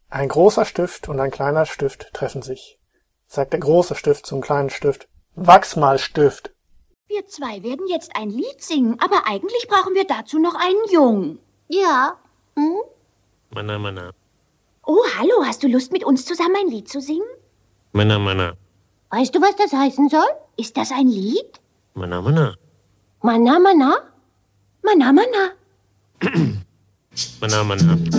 Ein großer Stift und ein kleiner Stift treffen sich. Sagt der große Stift zum kleinen Stift: Wachsmalstift. Wir zwei werden jetzt ein Lied singen, aber eigentlich brauchen wir dazu noch einen Jungen. Ja. Hm? Mana, mana. Oh, hallo, hast du Lust, mit uns zusammen ein Lied zu singen? Mana, mana. Weißt du, was das heißen soll? Ist das ein Lied? Mana, mana. Mana, mana? Mana, mana. Mana, mana.